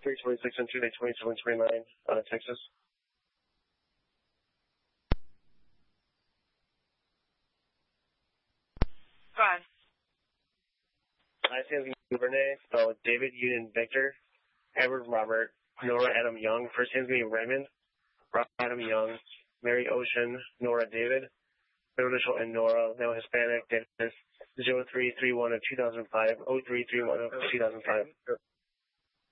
326 and 2729 out of Texas. Go ahead. Sam Duvernay, spelled David Union Victor, Edward Robert, Nora Adam Young. First name's going to be Raymond, Rob Adam Young, Mary Ocean, Nora David, middle initial and Nora, male Hispanic, Dennis, 0331 of 2005, 0331 of 2005.